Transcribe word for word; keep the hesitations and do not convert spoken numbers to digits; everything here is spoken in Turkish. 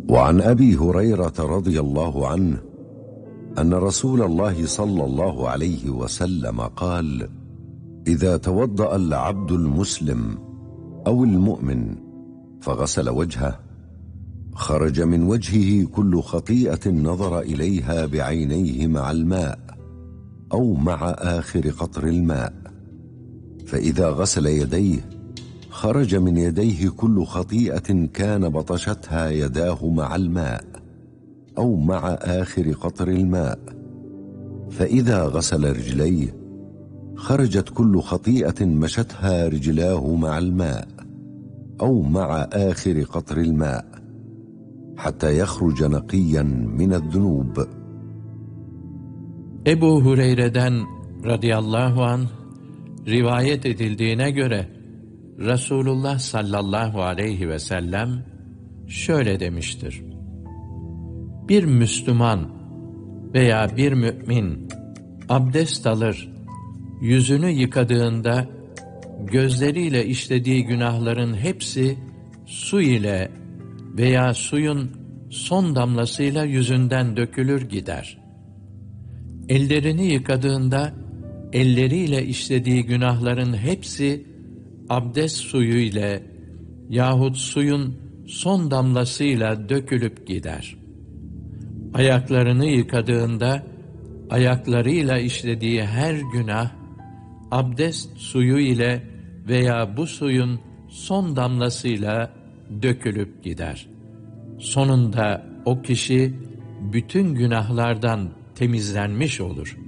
وعن أبي هريرة رضي الله عنه أن رسول الله صلى الله عليه وسلم قال: إذا توضأ العبد المسلم أو المؤمن فغسل وجهه خرج من وجهه كل خطيئة نظر إليها بعينيه مع الماء أو مع آخر قطر الماء، فإذا غسل يديه خرج من يديه كل خطيئة كان بطشتها يداه مع الماء أو مع آخر قطر الماء، فإذا غسل رجليه خرجت كل خطيئة مشتها رجلاه مع الماء أو مع آخر قطر الماء حتى يخرج نقيا من الذنوب. Ebu Hureyre'den radıyallahu anh rivayet edildiğine göre Resulullah sallallahu aleyhi ve sellem şöyle demiştir: Bir Müslüman veya bir mümin abdest alır, yüzünü yıkadığında gözleriyle işlediği günahların hepsi su ile veya suyun son damlasıyla yüzünden dökülür gider. Ellerini yıkadığında elleriyle işlediği günahların hepsi abdest suyu ile yahut suyun son damlasıyla dökülüp gider. Ayaklarını yıkadığında ayaklarıyla işlediği her günah abdest suyu ile veya bu suyun son damlasıyla dökülüp gider. Sonunda o kişi bütün günahlardan temizlenmiş olur.